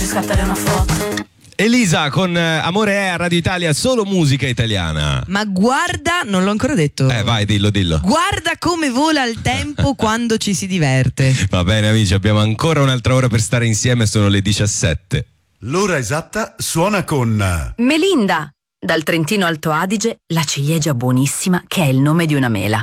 Oggi scattare una foto. Elisa con Amore è a Radio Italia, solo musica italiana. Ma guarda, non l'ho ancora detto. Vai, dillo. Guarda come vola il tempo quando ci si diverte. Va bene amici, abbiamo ancora un'altra ora per stare insieme, sono le 17. L'ora esatta suona con Melinda. Dal Trentino Alto Adige, la ciliegia buonissima che è il nome di una mela.